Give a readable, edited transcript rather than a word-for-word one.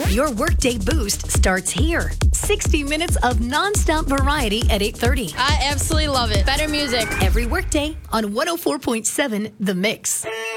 Your Workday Boost starts here. 60 minutes of nonstop variety at 8:30. I absolutely love it. Better music. Every workday on 104.7 The Mix.